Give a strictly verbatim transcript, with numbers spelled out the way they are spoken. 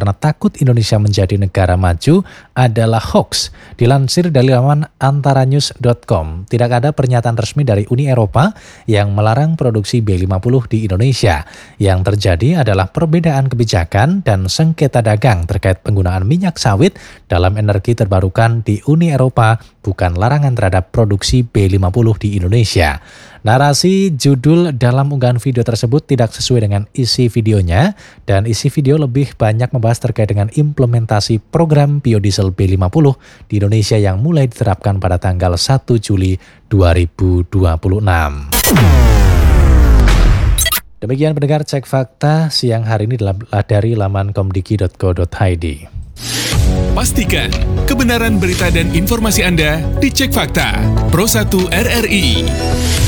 karena takut Indonesia menjadi negara maju adalah hoax. Dilansir dari laman antaranews dot com, tidak ada pernyataan resmi dari Uni Eropa yang melarang produksi B lima puluh di Indonesia. Yang terjadi adalah perbedaan kebijakan dan sengketa dagang terkait penggunaan minyak sawit dalam energi terbarukan di Uni Eropa, bukan larangan terhadap produksi B lima puluh di Indonesia. Narasi judul dalam unggahan video tersebut tidak sesuai dengan isi videonya, dan isi video lebih banyak membahas terkait dengan implementasi program biodiesel B lima puluh di Indonesia yang mulai diterapkan pada tanggal satu Juli dua ribu dua puluh enam. Demikian pendengar Cek Fakta siang hari ini dari laman komdiki dot co dot i d. Pastikan kebenaran berita dan informasi Anda dicek fakta. Pro satu R R I.